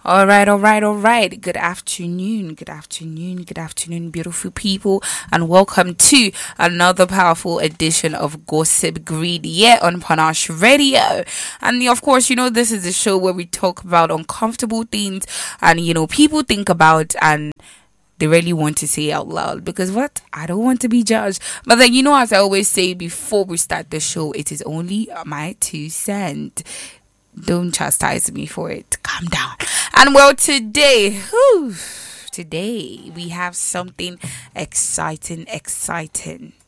All right. Good afternoon, beautiful people, and welcome to another powerful edition of Gossip Greed here on Panache Radio. And of course, this is the show where we talk about uncomfortable things and people think about and they really want to say out loud because what? I don't want to be judged. But then, as I always say before we start the show, it is only my 2 cents. Don't chastise me for it. Calm down. And well, today we have something exciting.